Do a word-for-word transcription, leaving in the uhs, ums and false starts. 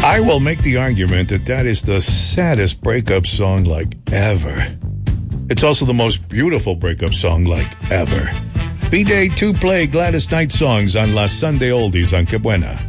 I will make the argument that that is the saddest breakup song like ever. It's also the most beautiful breakup song like ever. B-Day two play Gladys Knight songs on La Sunday Oldies on Que Buena.